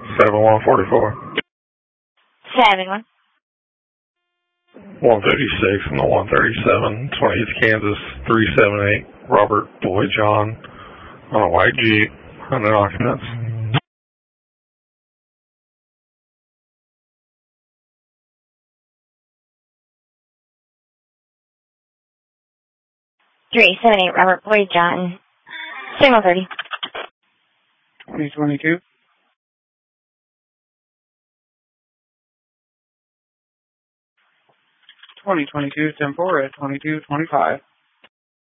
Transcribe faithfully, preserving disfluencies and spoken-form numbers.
seven one forty-four. seven one. one thirty-six and the one thirty-seven, twentieth Kansas, three seven eight, Robert Boyd John, on a white Jeep, one hundred occupants. three seven eight, Robert Boyd John, signal thirty. twenty twenty-two. twenty twenty-two, ten four at twenty-two twenty-five.